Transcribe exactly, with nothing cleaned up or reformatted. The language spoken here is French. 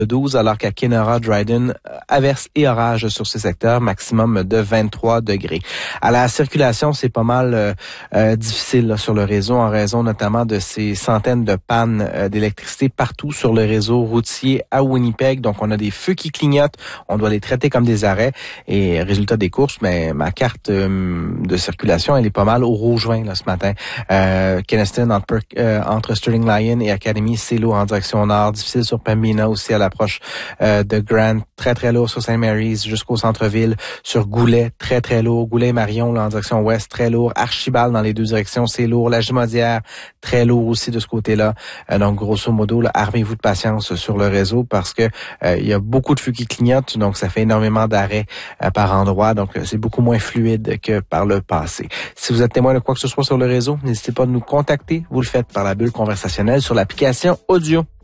douze, alors qu'à Kenora, Dryden, averse et orage sur ces secteurs, maximum de vingt-trois degrés. À la circulation, c'est pas mal euh, euh, difficile là, sur le réseau en raison notamment de ces centaines de pannes euh, d'électricité partout sur le réseau routier à Winnipeg. Donc, on a des feux qui clignotent, on doit les traiter comme des arrêts. Et résultat des courses, mais ma carte euh, de circulation, elle est pas mal au rouge-vin là ce matin. Euh, Kenaston entre, euh, entre Sterling Lyon et Academy, c'est lourd en direction nord. Difficile sur Pembina aussi à l'approche euh, de Grant. Très, très lourd sur Saint Mary's jusqu'au centre-ville. Sur Goulet, très, très lourd. Goulet-Marion là, en direction ouest, très lourd. Archibald dans les deux directions, c'est lourd. La Gimaudière, très lourd aussi de ce côté-là. Euh, donc, grosso modo, là, armez-vous de patience sur le réseau parce que euh, il y a beaucoup de feux qui clignotent. Donc, ça fait énormément d'arrêts euh, par endroit. Donc, c'est beaucoup moins fluide que par le passé. Si vous êtes témoin de quoi que ce soit sur le réseau, n'hésitez pas à nous contacter. Vous le faites par la bulle conversationnelle sur l'application audio.